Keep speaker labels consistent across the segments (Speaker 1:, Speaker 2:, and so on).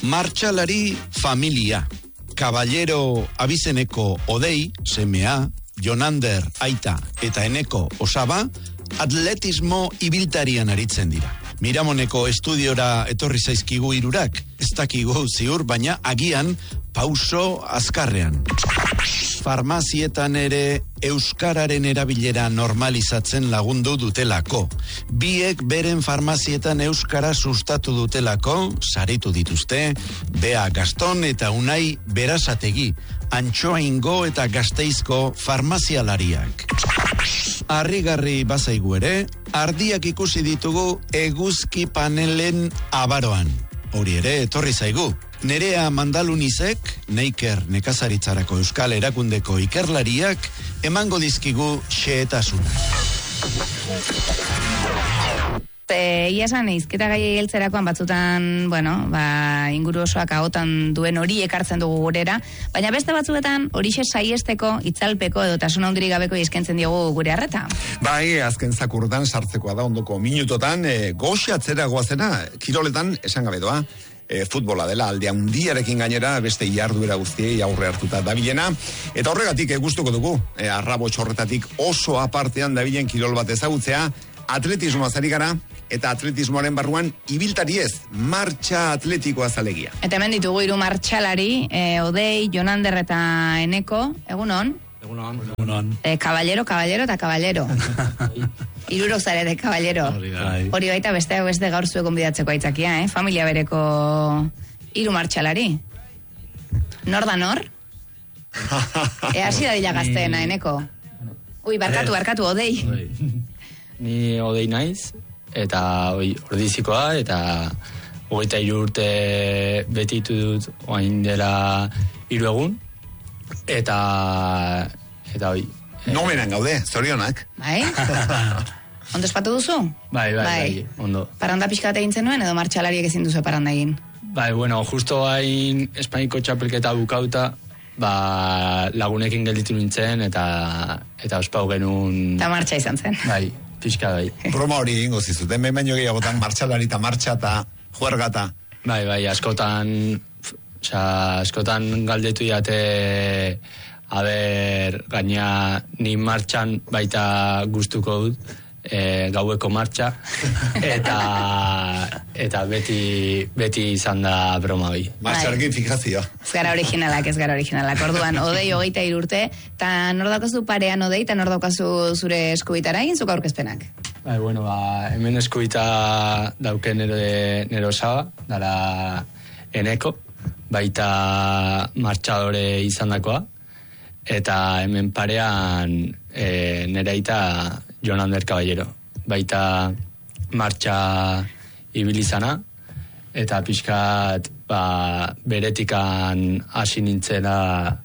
Speaker 1: Martxalari familia. Caballero abizeneko Odei, semea, Jonander aita eta Eneko osaba, atletismo ibiltarian aritzen dira. Miramoneko estudiora etorri zaizkigu hirurak, ez dakigu ziur, baina agian pauso azkarrean. Farmazietan ere euskararen erabilera normalizatzen lagundu dutelako. Biek beren farmazietan euskara sustatu dutelako, saritu dituzte, Bea Gaston eta Unai Berasategi, Antxoaingo eta Gasteizko farmazialariak. Harrigarri bazaigu ere, ardiak ikusi ditugu eguzki panelen abaroan. Hori ere, etorri zaigu. Nerea Mandalunizek, Neiker nekazaritzarako Euskal Erakundeko ikerlariak, emango dizkigu xehetasunak.
Speaker 2: Ia esan izketa gai heltzerakoan batzutan, inguru osoak ahotan duen hori ekartzen dugu gurera, baina beste batzuetan horixe saiesteko, itzalpeko edo tasun handirik gabeko izkentzen diogu gure arreta.
Speaker 3: Bai, azken zakurdan sartzekoa da ondoko minutotan, goxatzera goazena, kiroletan esan gabe doa. Futbola dela alde handiarekin gainera beste jarduera guztiei aurre hartuta dabilena, eta horregatik gustuko dugu arrabo txorretatik oso apartean dabilen kirol bat ezagutzea, atletismoa zari gara, eta atletismoaren barruan ibiltariez, martxa atletikoa zalegia. Eta
Speaker 2: hemen ditugu 3 martxalari, Odei, Jonander eta Eneko, egunon?
Speaker 4: Egunon.
Speaker 2: Caballero eta caballero. 3 zarete caballero. Hori baita beste gaur zuek gonbidatzeko aitzakia, familia bereko 3 martxalari. Nor da nor? Hasi da dila gazteena, Eneko. Ui, barkatu, Odei.
Speaker 4: Ni Odei naiz, eta ordizikoa, eta 23 urte betitu dut oain dela 3 egun, eta hoi.
Speaker 3: Nomenan gaude, zorionak.
Speaker 2: Bai? Ondo espatu duzu?
Speaker 4: Bai, ondo.
Speaker 2: Paranda pixka bat egin zenuen, edo martxalariek ezin duzu paranda egin?
Speaker 4: Bai, justo hain Espainiko txapelketa bukauta, lagunekin gelditu nintzen, eta ospau genuen...
Speaker 2: Eta martxa izan zen.
Speaker 4: Bai, pixka bai.
Speaker 3: Broma hori ingo zizuten, baino gehiagotan martxalari eta martxa eta juergata.
Speaker 4: Bai, askotan galdetu diate, gaina ni martxan baita gustuko dut, gaueko martxa, eta beti izan da broma hori.
Speaker 3: Martxarekin fikazio.
Speaker 2: Ez gara originalak. Orduan, Odei 23 urte, eta nor daukazu parean Odei, eta nor daukazu zure eskubitara egin zuk aurkezpenak?
Speaker 4: Bai, hemen eskubita dauken nero osaba, dara Eneko, baita martxadore izan dakoa, eta hemen parean nera eta Jonander Caballero. Baita martxa ibilizana, eta pixkat beretikan hasi nintzena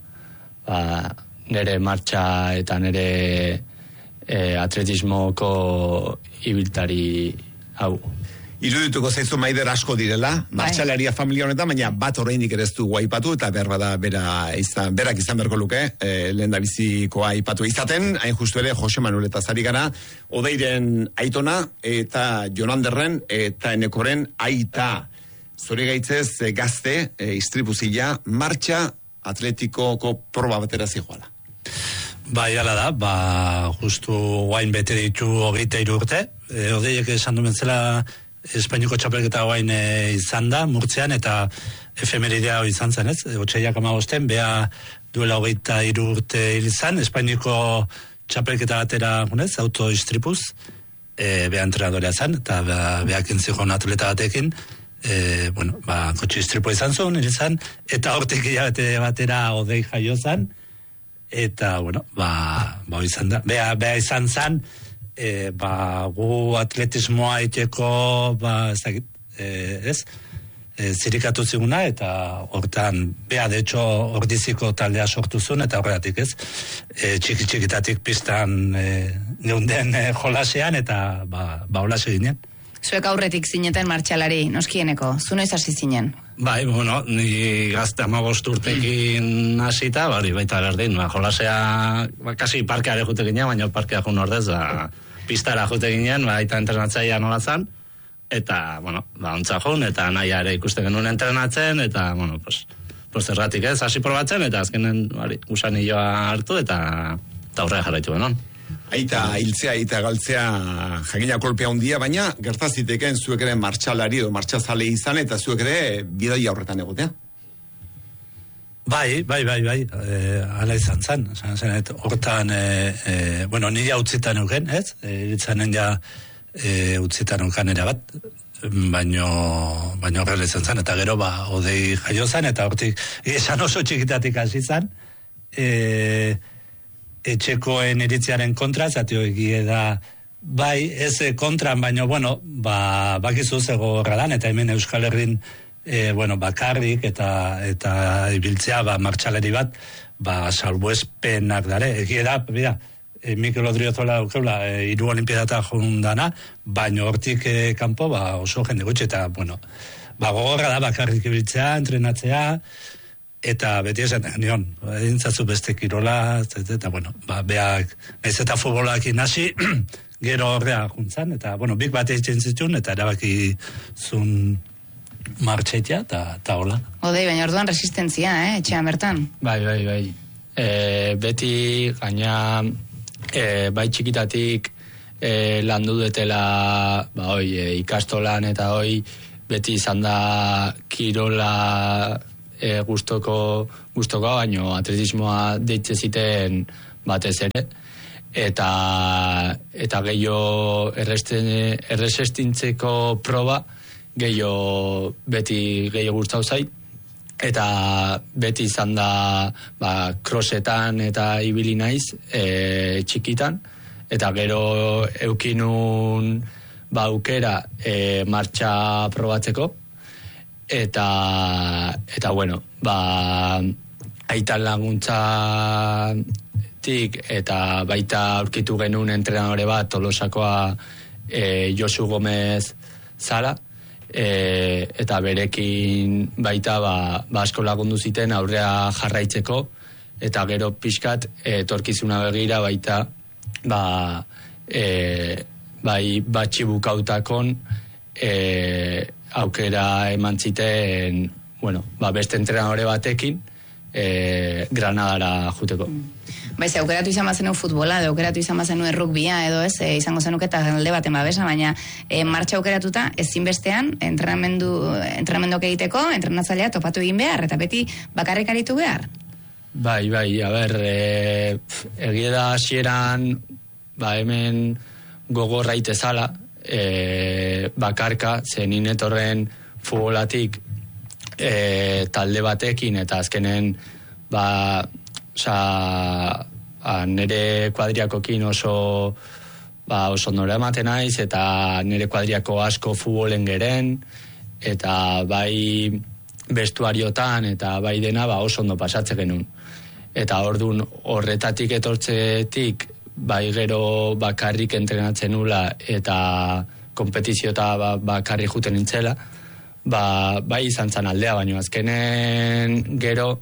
Speaker 4: nere martxa eta nere atletismoko ibiltari hau.
Speaker 3: Irudituko zaizu Maider asko direla, martxalaria familia honetan, baina bat oraindik ere ez du aipatu, eta berbada berak izan berko luke, lehen da bizikoa aipatu izaten, hain justu ere Jose Manuel eta zari gara, Odeiren aitona, eta Jonanderren, eta Enekoren aita. Zori gaitzez gazte, istripuzila, martxa atletikoko proba batera zijoala.
Speaker 5: Bai, ala da, justu guain bete ditu 23 urte, Odeiek esan dumen zela, Espainiko txapelketa guain izan da, Murtzean, eta efemeridea hori izan zen, ez? Otsaiak 15, Bea duela 23 urte izan, Espainiko txapelketa batera, autoistripuz, Bea entrenadorea zen, eta Beak entzikon atleta batekin, kotxe istripu izan zuen, eta hortik hilabete batera Odei jaio zen, eta, izan da, Bea izan zen, gu atletismoa iteko, zirikatu ziguna, eta hortan, Bea, de hecho, ordiziko taldea sortu zuen, eta horregatik, txikitatik pistan neunden jolasean, eta holase ginen.
Speaker 2: Zuek aurretik zineten martxalari, noskieneko, zu noiz hasi zinen?
Speaker 5: Bai, ni gazte 15 urtekin hasita, baita berdin, jolasea, kasi parkeare jute ginen, baina parkea jun ordez, pistara jute ginen, baita entrenatzaia nola zan, eta, bueno, ontsa joan, eta nahi ere ikusten genuen entrenatzen, eta, bueno, pues erratik ez, hasi probatzen, eta azkenen gusanilloa hartu, eta aurrera jarraitu benon.
Speaker 3: Aita hiltzea, aita galtzea jakina kolpea handia, baina gertaziteken zuek ere martxalari edo martxazale izan, eta zuek ere bidai aurretan egotea.
Speaker 5: Bai, ala izan zen, hortan, bueno, nire utzitan euken, ez? Iritzanen ja utzitan euken ere bat, baino horrela izan zen, eta gero odei jaio zen, eta hortik, esan oso txikitatik hasi zen, etxekoen iritziaren kontra, zatio egie da, bai, ez kontran, baino, bueno, bakizu zego horrelan, eta hemen Euskal Herrin, bakarrik eta ibiltzea, martxaleri bat, salbuespenak dare, egie da, bida, Mikel Odriozola aukeula, 3 olimpiadata jondana, baino hortik kanpo, oso jende gutxi, eta, bueno, gogorra da, bakarrik ibiltzea, entrenatzea, eta beti esan nion, entzatzu beste kirola, eta, bueno, beak, naiz eta futbolak inasi, gero horrea juntzan, eta, bueno, bik bat eitzen zituen, eta erabaki zun martxaitea, eta hola.
Speaker 2: Odei, baina orduan resistentzia, etxean bertan.
Speaker 4: Bai. Beti, gaina, bai txikitatik landu dutela, ikastolan, eta beti izan da kirola gustoko, baino atletismoa deitze ziten batez ere, eta gehiago erresestintzeko proba beti gehiago gustau zait, eta beti izan da crossetan eta ibili naiz txikitan, eta gero eukinun aukera martxa probatzeko, eta bueno, aitan laguntzatik eta baita aurkitu genuen entrenadore bat, Tolosakoa Josu Gomez Zara, eta berekin baita asko lagundu ziten aurrea jarraitzeko, eta gero pixkat etorkizuna begira baita batxibukautakon aukera eman ziten, bueno, beste entrenadore batekin Granadara juteko.
Speaker 2: Baiz, aukeratu izan bazenuen futbola, aukeratu izan bazenuen rugbia, edo ez, izango zenuketa alde baten babesa, baina martxa aukeratuta ezinbestean entrenamendok egiteko, entrenatzailea topatu egin behar, eta beti bakarrik aritu behar?
Speaker 4: Bai, a ber, egia da hasieran, hemen gogorra itezala, bakarka, zenin etorren futbolatik talde batekin, eta azkenen nire kuadriakokin oso nora ematen naiz, eta nire kuadriako asko futbolen geren, eta bai bestuariotan, eta bai dena oso ondo pasatze genuen. Eta ordun horretatik etortzetik, bai gero bakarrik entrenatzen nula, eta kompetiziota bakarrik juten nintzela, bai izan zan aldea, baino azkenen gero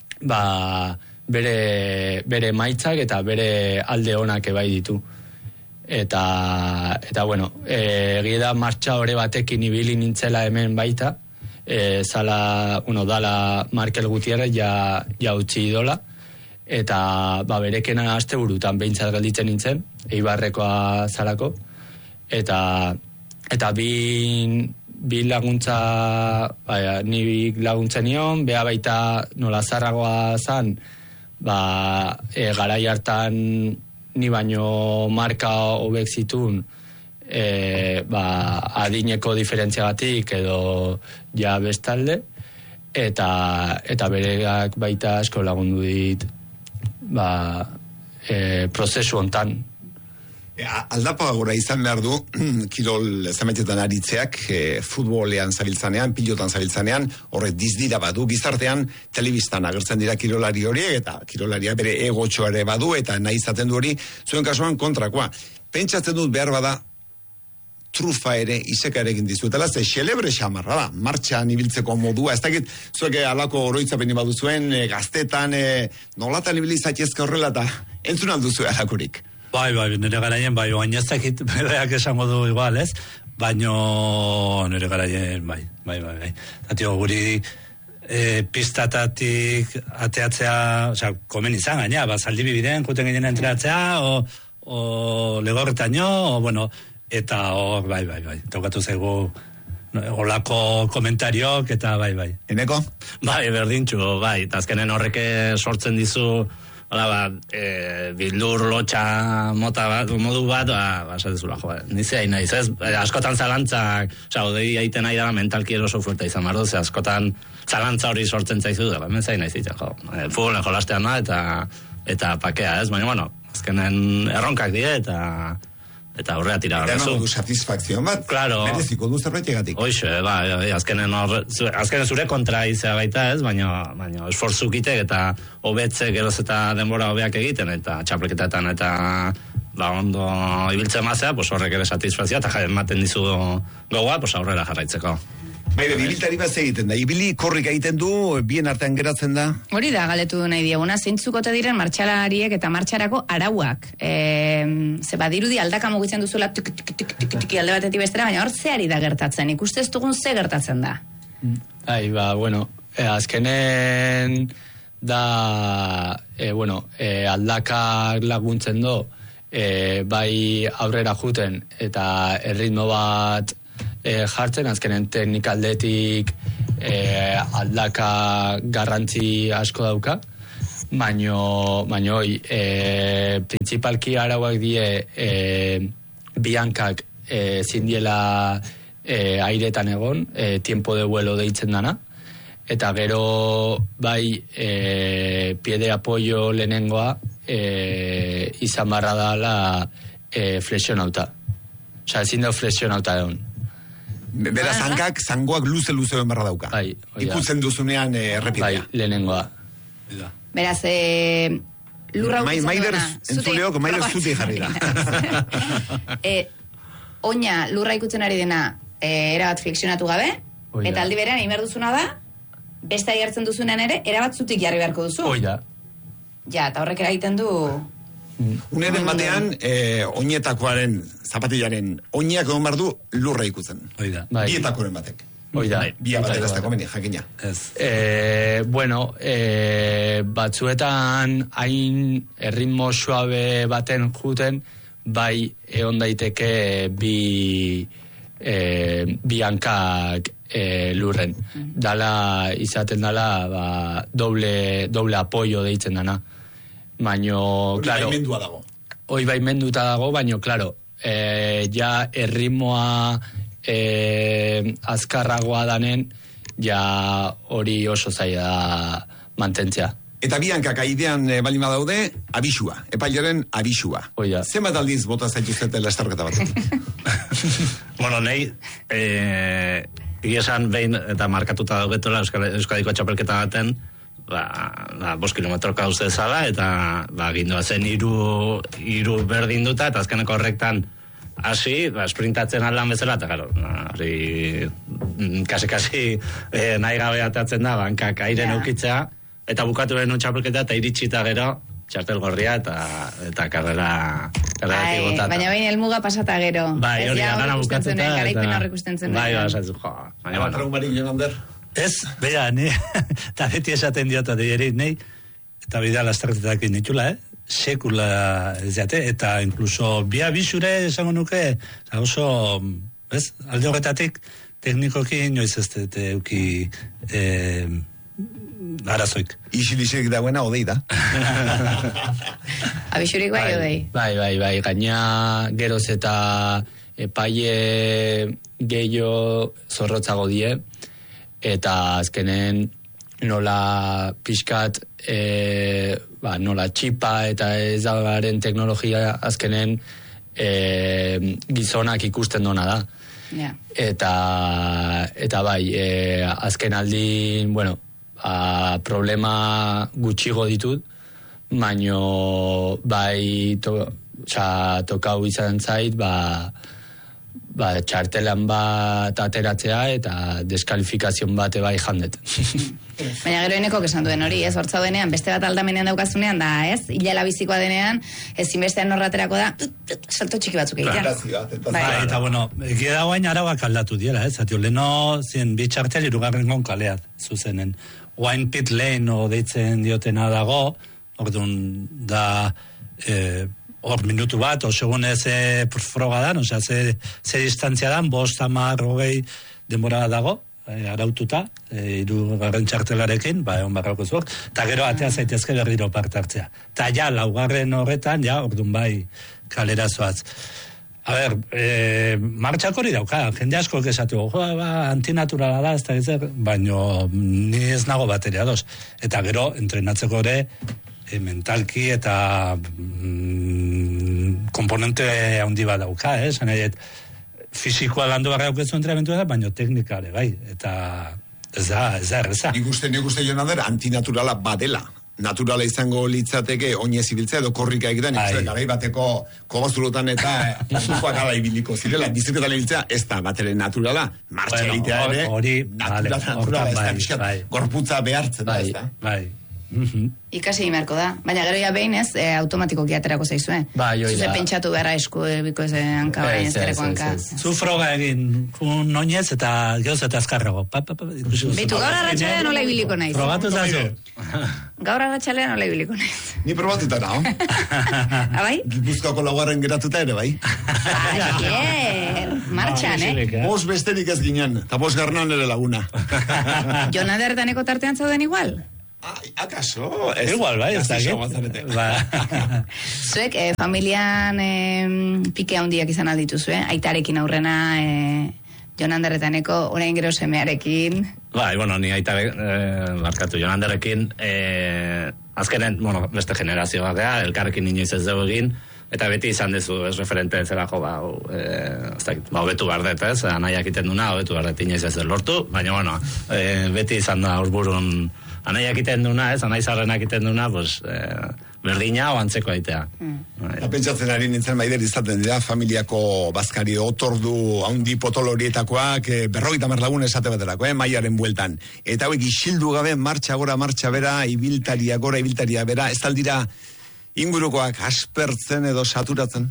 Speaker 4: bere maitzak eta bere alde honak bai ditu. Eta bueno, egia da martxa hore batekin ibili nintzela hemen baita, dala Markel Gutierrez ja utzi idola, eta berekena asteburutan behintzat gelditzen nintzen, Eibarrekoa zalako, eta bi laguntza, ni laguntzen nion, beha baita nola zarragoa zan, garai hartan ni baino marka hobek zitun, adineko diferentziagatik edo ja bestalde, eta bereak baita asko lagundu dit prozesu hontan.
Speaker 3: Aldapa gora izan behar du, kirol zametetan aritzeak, futbolean zabiltzanean, pilotan zabiltzanean, horre dizdira badu, gizartean, telebistan agertzen dira kirolari horiek, eta kirolaria bere egotxoare badu, eta nahi izaten du hori, zuen kasuan kontrakoa. Pentsatzen dut behar bada, trufa ere, iseka ere egin dizuetela, ze xelebre xamarra da, martxan ibiltzeko modua, ez dakit, zuek alako oroitzapeni baduzuen, gaztetan, nolatan ibilizatiezka horrela, eta entzun alduzue alakurik.
Speaker 5: Bai, nire garaien, oain ez dakit bereak esango du igual, ez? baino nire garaien, bai. Zatio, guri pistatatik ateatzea, osea, komen izan gaina, zaldibi biden, juten ginen entreatzea, o legorretaino, o bueno, eta hor, bai, tokatu zaigu olako komentariok, eta bai.
Speaker 3: Eneko?
Speaker 6: Bai, berdintxu, bai, eta azkenen horreke sortzen dizu, bildur lotxa modu bat, esatezula, nizea inaiz, ez? Askotan zalantzak, odei aiten nahi dara mentalki eroso fuerta izan mardo, askotan zalantza hori sortzen zaizu dela, hemen zain naiz ditzen, futbolen jolastean eta pakea, ez? Baina, bueno, azkenen erronkak die, eta horrea tira gara zu.
Speaker 3: Eta du satisfakzioan bat, claro. Mereziko du zerbait egatik.
Speaker 6: Hoxe, azkenen zure kontra izea baita ez, baina esfortzuk itek eta hobetzek geroz eta denbora hobeak egiten, eta txapelketetan eta ondo ibiltzen mazea, horrek ere satisfakzioa, eta ematen dizu gogoa, aurrera jarraitzeko.
Speaker 3: Baina, ibiltari bat egiten da, ibili korrik egiten du, bien artean geratzen da?
Speaker 2: Hori da, galetu nahi diaguna, zeintzukote diren martxalariek eta martxarako arauak. Ze badirudi aldaka mugitzen duzula tiki alde batetik bestera, baina hor zeari da gertatzen, ikuste ez dugun ze gertatzen da?
Speaker 4: Azkenen da, aldakak laguntzen do, bai aurrera juten eta erritmo bat jartzen, azkenen teknikaldetik aldaka garrantzi asko dauka, baino principalki arauak die biankak zindiela airetan egon, tiempo de vuelo deitzen dana, eta gero bai pie de apoyo lehenengoa izan barra dala flexionauta. Osea, ezin da flexionauta egon.
Speaker 3: Beraz, zangoak luze-luzeoen barra dauka.
Speaker 4: Bai,
Speaker 3: ikutzen duzunean errepidea.
Speaker 4: Bai, lehenengoa.
Speaker 2: Beraz, lurra ukitzen duena.
Speaker 3: Entzuleok, maider zuti jarri da.
Speaker 2: Oina lurra ikutzen ari dena erabat flexionatu gabe, eta aldi berean egin behar duzuna da, beste hartzen duzunean ere, erabat zutik jarri beharko duzu.
Speaker 4: Oida.
Speaker 2: Ja, eta horrek egiten du...
Speaker 3: Uneren batean, oinetakoaren, zapatillaren, oinak egon behar du lurra ikutzen.
Speaker 5: Oida.
Speaker 3: Bietakoren batek.
Speaker 4: Oida.
Speaker 3: Bia batek ez da komeni, jakina.
Speaker 4: Batzuetan hain erritmo suabe baten juten, bai egon daiteke bi hankak lurren. Dala, izaten dala, doble apoio deitzen dana. Baino, claro,
Speaker 3: baimendua dago.
Speaker 4: Baimenduta dago, baino, claro, ja erritmoa azkarragoa danen, ja hori oso zaila da mantentzea.
Speaker 3: Eta biankak aidean balin badaude, abisua, epailaren abisua.
Speaker 4: Oida.
Speaker 3: Zenbat aldiz bota zaituzten lasterketa batetik?
Speaker 6: Nahi, esan behin eta markatuta daugetola Euskadiko txapelketa baten, 5 kilometroka uste zala, eta gindoa zen iru berdin duta, eta azkeneko horrektan hasi, sprintatzen aldan bezala, eta gero, kasi nahi gabe atatzen da, bankak airen eukitzea, eta bukatu behar txapelketa, eta iritsita gero, txartel gorria, eta karrera botata.
Speaker 2: Baina baina elmuga pasata gero.
Speaker 6: Bai, hori da, gana bukatuta.
Speaker 2: Garaipen horrek usten zen.
Speaker 6: Bai, baina
Speaker 3: traumarik Jonander?
Speaker 5: Ez, beha, eta beti esaten diota dierit, eta bidea lasterketak ditula, sekula ez jate, eta inkluso bia bisure esango nuke, oso, ez, alde horretatik, teknikoki inoiz ez dute euki arazoik.
Speaker 3: Isilisek dagoena odei da.
Speaker 2: Abisurik bai odei.
Speaker 4: Bai, gaina geroz eta epaile gehiago zorrotzago die, eta azkenen nola pixkat nola txipa eta ez dagaren teknologia azkenen gizonak ikusten dona da.
Speaker 2: Yeah.
Speaker 4: Eta bai, azken aldin, problema gutxigo ditut, baino bai tokau izan zait, txartelan bat ateratzea eta deskalifikazioan bat bai jandet.
Speaker 2: Baina gero Enekok esan duen hori, ez, hortza denean, beste bat aldamenean daukazunean, da, ez, hilala bizikoa denean, ezinbestean horraterako da, salto txiki batzuk egitea.
Speaker 5: Eta bueno, egia da guain arauak aldatu diela, ez, atio, leno zien bitxartel irugarren gon kaleat, zuzenen. Guain pit lane o deitzen diotena dago, orduan da, hor minutu bat, o segun ez froga dan, osea, ze distantzia dan, 5, 10, 20 denbora dago, araututa, hirugarren txartelarekin, egon barrauko zuak, eta gero atea zaitezke berriro parte hartzea. Eta ja, laugarren horretan, ja, orduan bai kalera zoaz. A ber, martxak hori dauka, jende asko esatu, antinaturala da, ez da ezer, baino ni ez nago bateria doz. Eta gero, entrenatzeko ere, mentalki eta komponente handi bat dauka, zanaiet, fizikoa landu barra daukezu entrenamentu da, baino teknikare, bai, eta ez da erreza. Nik
Speaker 3: uste Jonander, antinaturala badela. Naturala izango litzateke oinez ibiltzea edo korrika egiten, garai bateko kobazulotan eta usukoak ala ibiliko zirela, biziketan ibiltzea, ez da batere naturala, martxa egitea ere, naturala, ez da, gorputza behartzen da, ez da.
Speaker 5: Bai.
Speaker 2: Ikasi imerko da, baina gero ja behin ez, automatikoki aterako zaizue. Zuze pentsatu beharra esku, biko ez hanka, ez tereko hanka.
Speaker 5: Zu froga egin, kun oinez eta gehoz eta azkarrago.
Speaker 2: Beitu, gaur arratxalean nola ibiliko naiz.
Speaker 5: Probatu zazu.
Speaker 2: Gaur arratxalean nola ibiliko naiz.
Speaker 3: Ni probatuta nao.
Speaker 2: Abai?
Speaker 3: Gipuzkoako laugarren geratuta ere, bai?
Speaker 2: Martxan,
Speaker 3: Bos besterik ez ginen, eta 5 garnan ere laguna.
Speaker 2: Jonander daneko tartean zauden igual?
Speaker 3: ¿Acaso?
Speaker 5: Igual, bai, ez da.
Speaker 2: Zuek, familian pike handiak izan aldituzue, aitarekin aurrena, Jonanderretaneko, orain gero semearekin.
Speaker 6: Bai, bueno, ni aitarek, markatu, Jonanderrekin, azkenen, bueno, beste generazioa gea, elkarrekin inoiz ez dugu egin, eta beti izan dezu, ez referente zela jo, hobetu bardet, ez, anaiak iten duna, hobetu bardet inoiz ez lortu, baina, bueno, beti izan da urburun anaiak iten duna, ez, anaizarrenak iten duna, pues, berdina o antzeko aitea.
Speaker 3: Pentsatzen ari nintzen maider izaten dira, familiako bazkari otordu haundi potolorietakoak, 50 lagun esate baterako, maiaren bueltan. Eta hauek isildu gabe, martxa gora, martxa bera, ibiltaria gora, ibiltaria bera, ez taldira ingurukoak aspertzen edo saturatzen?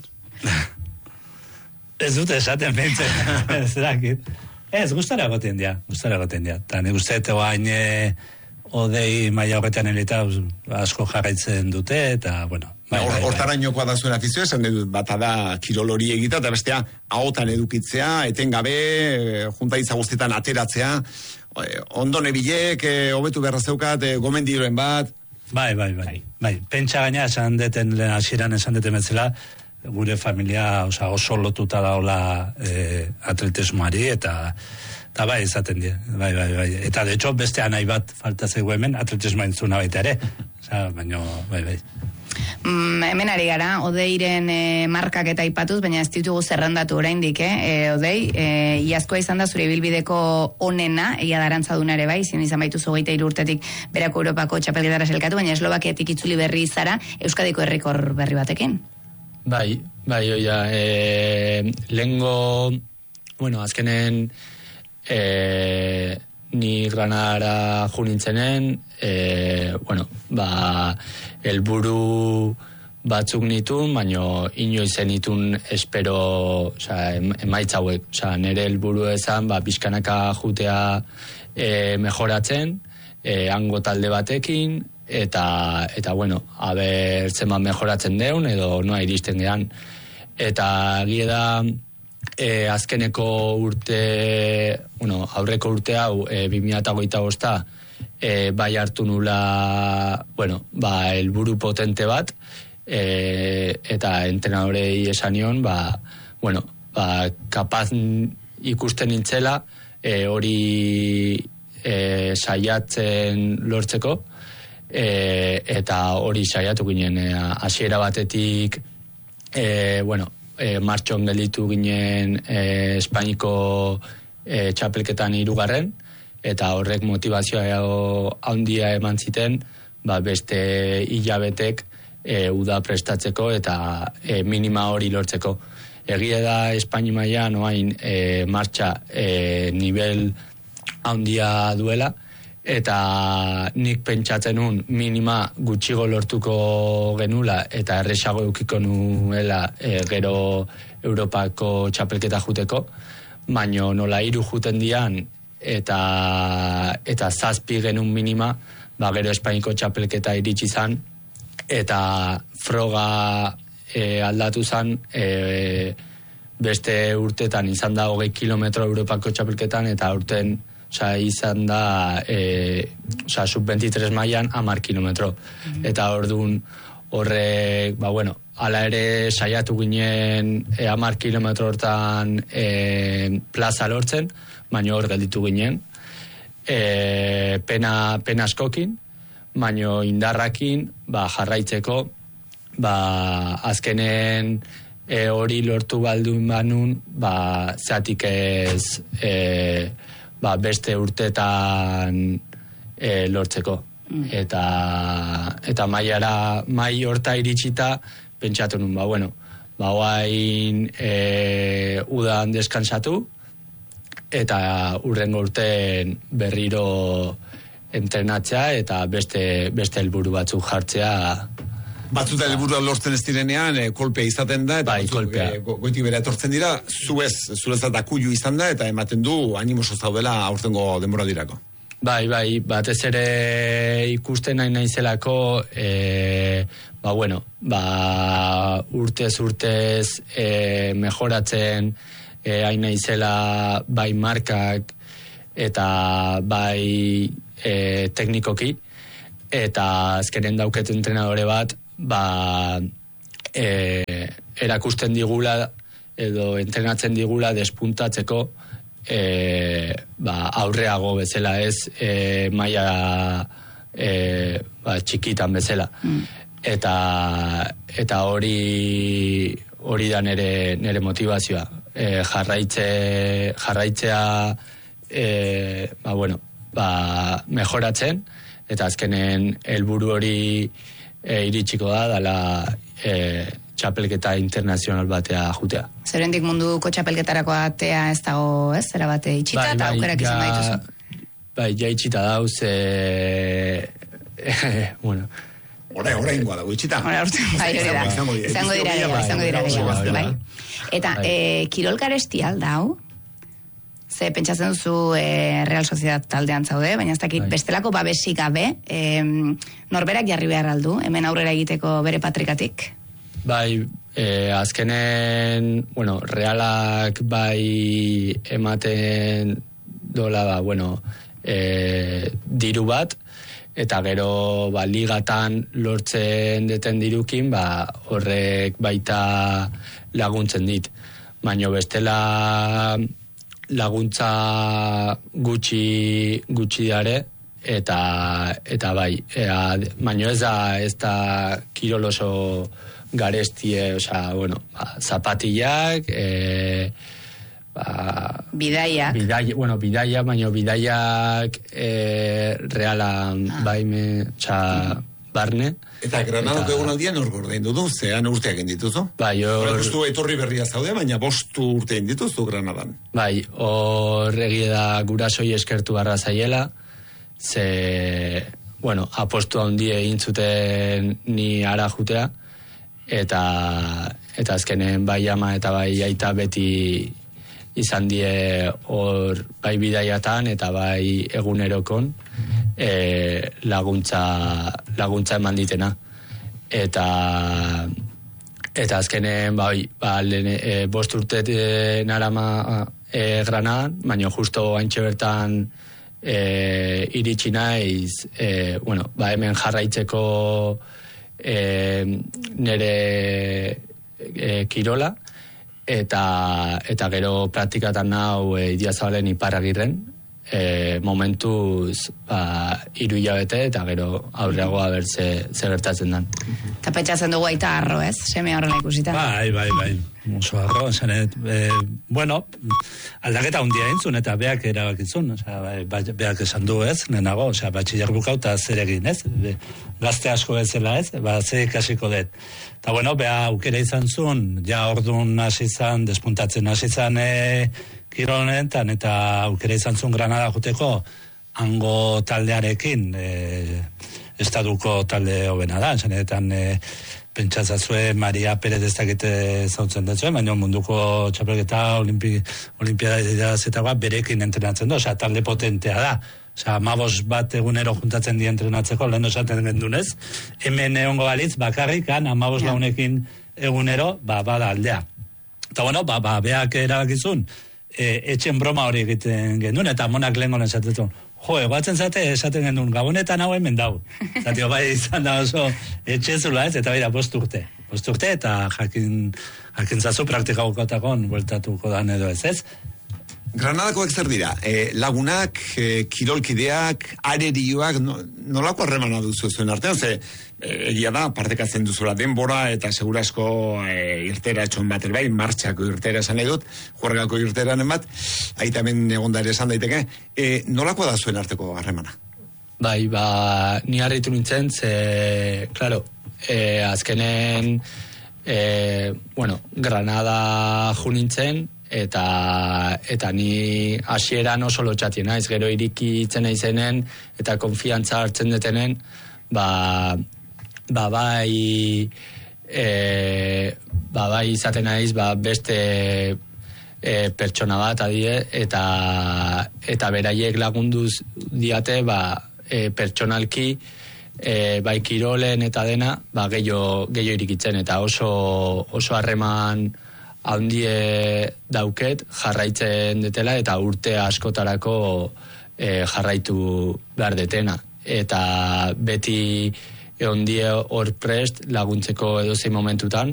Speaker 5: Ez dute esaten pentsen, ez dakit. Ez, gustara goten dia. Eta nik uste guain odei maila horretan elita asko jarraitzen dute, eta, bueno.
Speaker 3: Hortarainokoa da zuen afizio, esan dut, bata da kirolori egita, eta bestea, ahotan edukitzea, etengabe, juntaitza guztietan ateratzea, ondone bilek, hobetu beharra zeukat, gomendiroen bat.
Speaker 5: Bai. Pentsa gaina, esan deten, hasieran esan deten betzela, gure familia oso lotuta daola atletismoari, eta bai, izaten die. Bai. Eta, de hecho, beste anai bat falta zego hemen, atletismoa entzuna baita ere. Baina, bai.
Speaker 2: Hemen ari gara, Odeiren markak eta ipatuz, baina ez ditugu zerrendatu oraindik, Odei, iazkoa izan da zure ibilbideko onena, egia darantzaduna ere bai, izan baitu 23 urtetik berako Europako txapelketara selkatu, baina Eslovakiatik itzuli berri zara, Euskadiko errekor berri batekin.
Speaker 4: Bai, oia, lehengo, bueno, azkenen, ni Granadara junintzenen, helburu batzuk nitun, baino inoiz nitun espero, emaitza hauek, nire helburu ezan, pixkanaka jutea mejoratzen, hango talde batekin, eta bueno, aber zenbat mejoratzen deun, edo noa iristen gehan. Eta gie da, azkeneko urte, aurreko urte hau, 2025 bai hartu nula, helburu potente bat, eta entrenadorei esanion, kapaz ikusten nintzela, hori saiatzen lortzeko, eta hori saiatu ginen hasiera batetik, martxon gelditu ginen Espainiko txapelketan 3. Eta horrek motivazioa handia eman ziten, beste hilabetek uda prestatzeko eta minima hori lortzeko. Egia da Espainia mailan oain martxa nivel handia duela, eta nik pentsatzen nun minima gutxigo lortuko genula eta erresago eukiko nuela gero Europako txapelketa juteko, baino nola 3 juten dian eta 7 genuen minima, gero Espainiko txapelketa iritsi zan, eta froga aldatu zan, beste urtetan izan da 20 kilometro Europako txapelketan, eta urten izan da sub-23 mailan 10 kilometro. Eta orduan horrek, ala ere saiatu ginen 10 kilometro hortan plaza lortzen, baina hor gelditu ginen. Pena askokin, baina indarrakin jarraitzeko, azkenen hori lortu baldun banun, zeatik ez beste urtetan lortzeko. Eta mai horta iritsita pentsatu nun, guain udan deskansatu, eta urrengo urten berriro entrenatzea eta beste helburu batzuk jartzea.
Speaker 3: Batzuta helburua lortzen ez direnean, kolpea izaten da, eta goitik bera etortzen dira, zuretzat akulu izan da, eta ematen du animoso zaudela aurtengo denbora dirako.
Speaker 4: Bai, batez ere ikusten naizelako, urtez mejoratzen hain naizela bai markak eta bai teknikoki, eta azkenen dauket entrenadore bat, erakusten digula edo entrenatzen digula despuntatzeko aurreago bezala, ez maila txikitan bezala. Eta hori da nere motivazioa. Jarraitzea mejoratzen, eta azkenen helburu hori iritsiko dala txapelketa internazional batea jutea.
Speaker 2: Zerendik munduko txapelketarako atea ez dago, ez? Zera bate itxita eta aukerak izan daituzu?
Speaker 4: Bai, ja itxita dauz,
Speaker 3: Oraingoa dago itxita.
Speaker 2: Izango dira. Eta kirolkaresti aldau, ze pentsatzen duzu Real Sociedad taldean zaude, baina ez dakit bestelako babesik gabe, norberak jarri behar aldu, hemen aurrera egiteko bere patrikatik?
Speaker 4: Bai, azkenen, Realak bai ematen dola, diru bat, eta gero ligatan lortzen deten dirukin, horrek baita laguntzen dit. Baina bestela laguntza gutxi dare, eta bai, baina ez da kirol oso garestie, zapatillak, bidaia, baina bidaiak Realan barne.
Speaker 3: Eta Granadako egonaldian hor gordein dudu, zean urteak indituzu?
Speaker 4: Bai,
Speaker 3: Bostu etorri berria zaude, baina 5 urte indituzu Granadan.
Speaker 4: Bai, hor egia da gurasoi eskertu barra zaiela, ze, apostu handie egin zuten ni ara jutea, eta azkenen bai ama eta bai aita beti izan die hor bai bidaiatan eta bai egunerokon laguntza eman ditena. Eta azkenen bai, 5 urte narama Granadan, baina justo haintxe bertan iritsi naiz, hemen jarraitzeko nere kirola, eta gero praktikatan nau Idiazabalen Iparragirren, momentuz 3 hilabete eta gero aurreagoa bertze zer gertatzen dan.
Speaker 2: Eta pentsatzen dugu aita harro, ez? Seme horrela ikusita.
Speaker 5: Bai. Oso harro, zanet, bueno, aldaketa hundia entzun eta beak erabakitzun, beak esan du ez, nenago, batxiller bukau eta zer egin ez, gazte asko bezala ez, zer ikasiko dut. Eta bueno, bea aukera izan zuen, ja ordun hasi zan, despuntatzen hasi zan kironetan, eta aukera izan zuen Granada juteko hango taldearekin, estaduko talde hobena da, zanetan pentsatzazue Maria Perez ez dakite zautzen datzuen, baina munduko txapelketa olimpiada zetagoa berekin entrenatzen du, talde potentea da. 15 bat egunero juntatzen di entrenatzeko, lehen esaten gendunez, hemen egongo balitz bakarrik, 15 launekin egunero, bada aldea. Eta bueno, beak erabakizun, etxen broma hori egiten gendun, eta monak lehen gonen esaten egoatzen zate, esaten gendun, gabonetan hau hemen dago. Zatio, bai izan da oso etxezula ez, eta baira, 5 urte. 5 urte, eta jakin zazu praktikagokotakon bueltatuko dan edo ez.
Speaker 3: Granadakoak zer dira? Lagunak, kirolkideak, arerioak, nolako harremana duzu zuen artean? Egia da, partekatzen duzula denbora, eta segurasko irtera etxon bat, bai, martxako irtera esan edut, juergako irteranen bat, aitamen egondare esan daiteke. Nolako da zuen arteko harremana?
Speaker 4: Bai, ni harritu nintzen, claro, azkenen, Granada ju nintzen, eta ni hasieran oso lotxatien naiz, gero irikitzen naizenen eta konfiantza hartzen detenen, bai izaten naiz, beste pertsona bat adie, eta beraiek lagunduz diate, pertsonalki, bai kirolen eta dena, gehiago irikitzen, eta oso harreman handie dauket jarraitzen detela eta urte askotarako jarraitu behar detena. Eta beti ondie hor prest laguntzeko edozein momentutan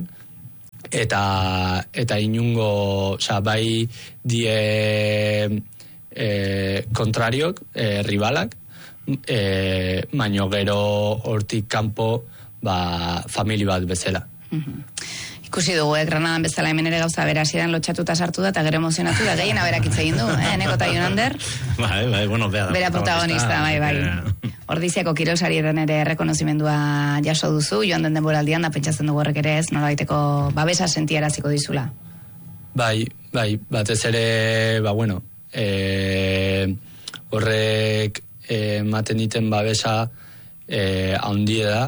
Speaker 4: eta inungo bai die kontrariok, ribalak, baino gero hortik kanpo famili bat bezala.
Speaker 2: Ikusi dugu, Granadan bezala hemen ere gauza bera hasieran lotxatuta sartu da, eta gero emozionatu da, gehien aberak hitz egin du, Eneko eta Jonander.
Speaker 6: Bai, bueno,
Speaker 2: bera protagonista, bai. Ordiziako kirolsarietan ere rekonozimendua jaso duzu, joan den denboraldian da pentsatzen dugu horrek ere ez, nolabaiteko babesa sentiaraziko dizula.
Speaker 4: Bai, batez ere, horrek ematen diten babesa handie da,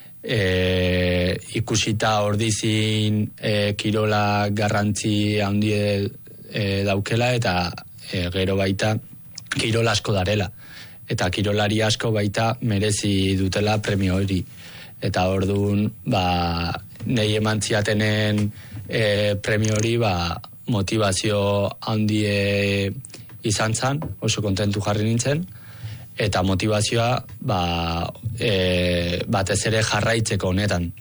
Speaker 4: ikusita Ordizin kirola garrantzi handie daukela eta gero baita kirol asko darela eta kirolari asko baita merezi dutela premio hori eta orduan nahi emantziatenen premio hori motivazio handie izan zan, oso kontentu jarri nintzen eta motivazioa batez ere jarraitzeko honetan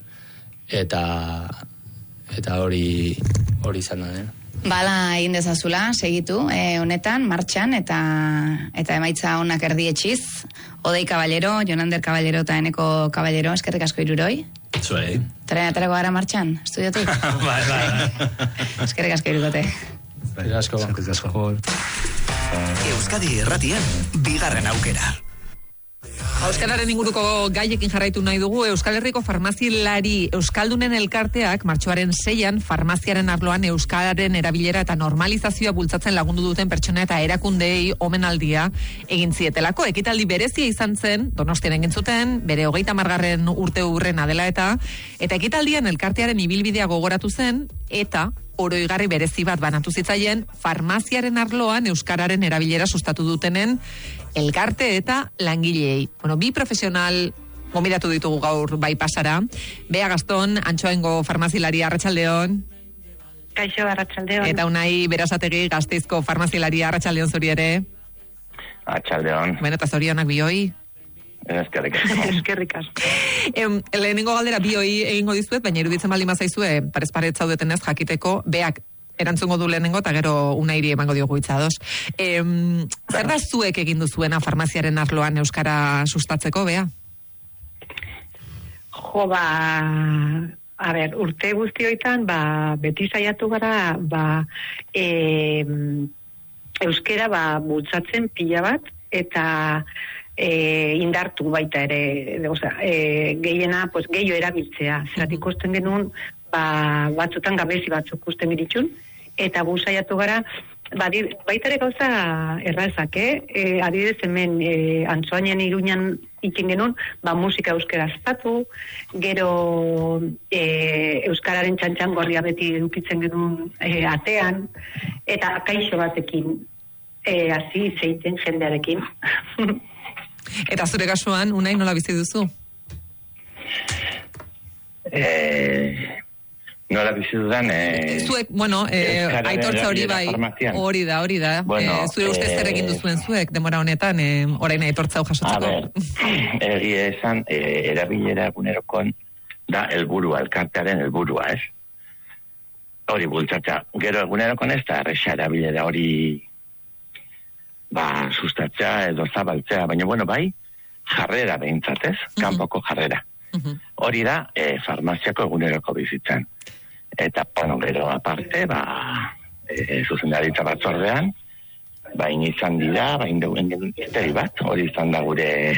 Speaker 4: eta hori izan da.
Speaker 2: Bala egin dezazula, segitu honetan, martxan eta emaitza onak erdietxiz. Odei Caballero, Jonander Caballero eta Eneko Caballero, eskerrik asko iruroi.
Speaker 6: Zuei.
Speaker 2: Aterako gara martxan, estudiotik.
Speaker 6: Bai.
Speaker 2: Eskerrik asko irukote.
Speaker 4: Eskerrik asko.
Speaker 7: Euskadi Irratian, bigarren aukera.
Speaker 8: Euskararen inguruko gaiekin jarraitu nahi dugu. Euskal Herriko farmazilari Euskaldunen elkarteak martxoaren 6an farmaziaren arloan euskararen erabilera eta normalizazioa bultzatzen lagundu duten pertsona eta erakundeei omenaldia egin zietelako. Ekitaldi berezia izan zen, Donostian egin zuten, bere 30. urte urrena dela eta ekitaldian elkartearen ibilbidea gogoratu zen eta oroigarri berezi bat banatu zitzaien farmaziaren arloan euskararen erabilera sustatu dutenen elkarte eta langileei. Bi profesional gomidatu ditugu gaur bai pasara. Bea Gaston, Antxoaingo farmazilaria, arratsaldeon.
Speaker 9: Kaixo, arratsaldeon.
Speaker 8: Eta Unai Berasategi, Gasteizko farmazilaria, arratsaldeon zuri ere.
Speaker 10: Arratsaldeon.
Speaker 8: Eta zorionak bioi.
Speaker 9: Eskerrik asko.
Speaker 8: Lehenengo galdera bioi egingo dizuet, baina iruditzen baldin bazaizue parez paret zaudetenez jakiteko, beak erantzungo du lehenengo, eta gero Unairi emango diogu hitzados. Zer da zuek egin duzuena farmaziaren arloan euskara sustatzeko, Bea?
Speaker 9: Jo, a ber, urte guzti hoitan, beti saiatu gara, euskera bultzatzen pila bat, eta indartu baita ere, gehiena, gehiago erabiltzea. Zeratik ikusten genuen, batzutan gabezi batzuk ikusten giritxun, eta gu saiatu gara, baita ere gauza errazak, adibidez hemen Antsoainen Iruñan ikin genuen, musika euskera zatu, gero euskararen txantxangorria beti edukitzen genuen atean, eta kaixo batekin, hasi zeiten jendearekin.
Speaker 8: Eta zure kasuan, Unai, nola bizi duzu?
Speaker 10: Nola bizi dudan...
Speaker 8: Zuek, aitortza hori bai, hori da. Zure ustez zer egin duzuen zuek, demora honetan, orain aitortza hau jasotzeko.
Speaker 10: Egia esan, erabilera egunerokon da elburua, elkartearen elburua, ez? Hori bultzatza. Gero egunerokon ez da, erresa erabilera hori sustatzea edo zabaltzea, baina bai, jarrera behintzatez, kanpoko jarrera. Hori da, farmaziako eguneroko bizitzan. Eta, gero aparte, zuzendaritza batzordean, izan dira, indeuen geniteri bat, hori izan da gure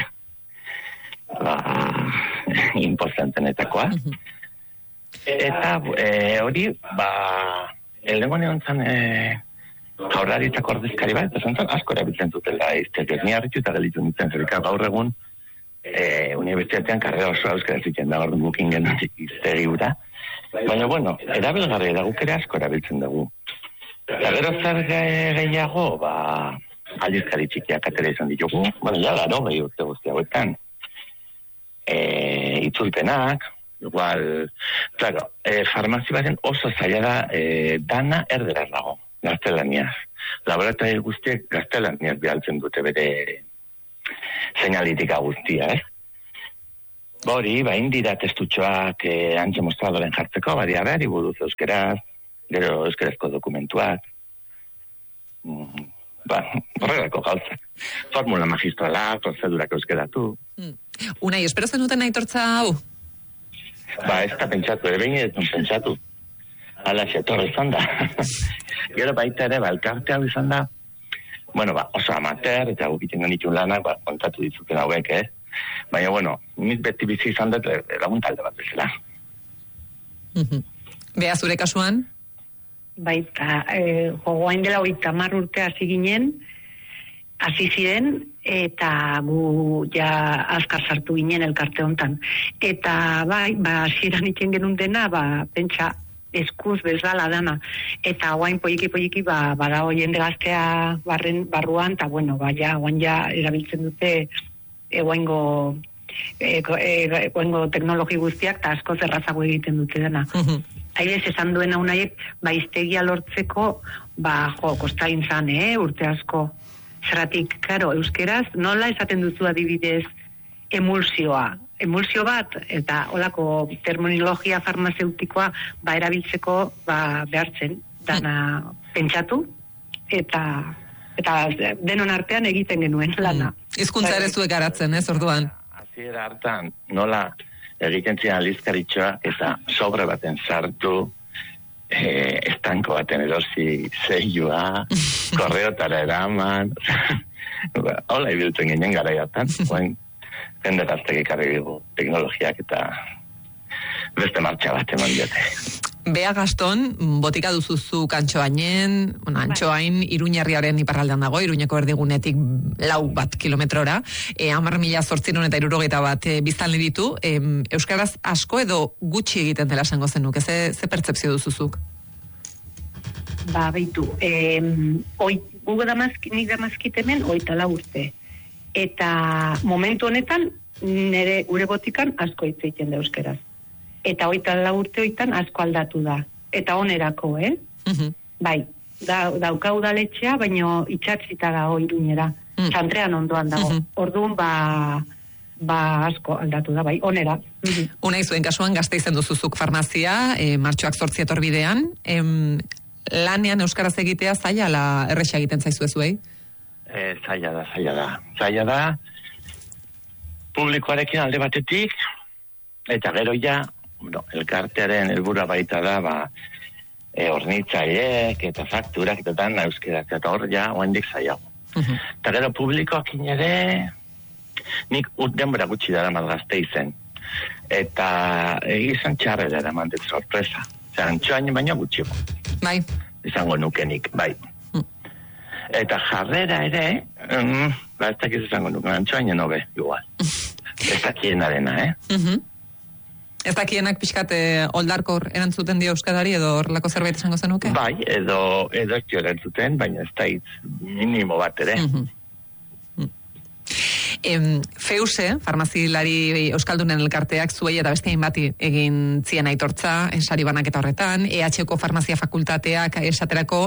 Speaker 10: importantenetakoa. Eta hori, elengo neon zan jaurlaritzak ordezkari bat, eta zantzan asko erabiltzen dutela iztegiz. Ni harritu eta gelitu nintzen, zerika gaur egun unibertsitatean karrera oso euskara zitzen da, gaur gukin genuen iztegi gura. Baina, erabilgarri da, guk ere asko erabiltzen dugu. Eta gero zer gehiago, aldizkari txikiak atera izan ditugu, laro gehi urte guzti hauetan. Itzulpenak, igual, claro, farmazi baten oso zaila da, dana erderaz dago, gaztelaniaz. Laboratori guztiek gaztelaniaz bialtzen dute bere seinalitika guztia, Hori, indira testutxoak antxe mostradoren jartzeko, behari buruz euskeraz, gero euskerazko dokumentuak, horrelako gauzak. Formula magistrala, prozedurak euskeratu.
Speaker 8: Unai, espero zenuten aitortza hau?
Speaker 10: Ez da pentsatu, behin ez duen pentsatu. Ala xetorra izan da. Gero baita ere, elkarte hau izan da, oso amateur, eta gukiten genitun lanak, kontatu ditzuten hauek, Baina, nik beti bizi izan dut lagun talde bat bezala.
Speaker 8: Bea, zure kasuan?
Speaker 9: Jogoain dela 30 urte hasi ginen, hasi ziren, eta gu azkar sartu ginen elkarte hontan. Eta hasieran itzen genuen dena, pentsa eskuz bezala dana. Eta guain poliki bada jende gaztea barruan, eta guain erabiltzen dute egoengo teknologi guztiak eta asko zerrazago egiten dute dena. Haidez esan duena unaiek, iztegia lortzeko, kostain zan, urte asko. Zeratik, karo, euskeraz, nola esaten duzu adibidez emulsioa. Emulsio bat, eta holako terminologia farmazeutikoa erabiltzeko behartzen, dana pentsatu, eta denon artean egiten genuen lana.
Speaker 8: Hizkuntza ere zuek garatzen, orduan?
Speaker 10: Hasiera hartan, nola egiten zian aldizkaritxoa eta sobre baten sartu, estanko baten erosi zeilua, korreotara eraman, hola ibiltzen ginen gara hartan, jende gaztek ekarri dugu teknologiak eta beste martxa bat eman diote.
Speaker 8: Bea Gaston, botika duzuzu Antsoainen, Antsoain Iruñerriaren iparraldean dago, Iruñeko erdigunetik 4 kilometrora, 10.861 bat biztanle ditu, euskaraz asko edo gutxi egiten dela esango zenuk, ze pertzepzio duzuzuk?
Speaker 9: Beitu, nik damazkit hemen 34 urte, eta momentu honetan gure botikan asko hitz egiten da euskaraz. Eta 34 urte hoitan asko aldatu da. Eta onerako, dauka udaletxea, baino itxatzita dago Iruñera. Txantrean ondoan dago. Orduan, asko aldatu da, onera.
Speaker 8: Unai, zuen kasuan Gasteizen duzuzuk farmazia, martxoak 8 etorbidean. lanean euskaraz egitea zaila ala erresa egiten zaizu ezuei?
Speaker 10: Zaila da. Publikoarekin alde batetik, eta gero ja, elkartearen helburua baita da, hornitzaileek eta fakturak eta dan euskaraz, eta hor ja, oendik zailago. Eta gero publikoakin ere, nik denbora gutxi dara malgazte izen. Eta izan txarrera eraman dut sorpresa. Antxoain baino gutxiko.
Speaker 8: Bai.
Speaker 10: Izango nukenik, bai. Eta jarrera ere, ez dakiz izango nuken, antxoain nobe, igual. Ez dakienarena,
Speaker 8: Ez dakienak pixkat oldarkor erantzuten dio euskadari edo horrelako zerbait esango zenuke?
Speaker 10: Bai, edo ez dio erantzuten, baina ez da hitz minimo bat ere.
Speaker 8: Feuse, farmazilari euskaldunen elkarteak zuei eta beste hainbat egin zien aitortza, sari banaketa horretan, EH-ko farmazia fakultateak esaterako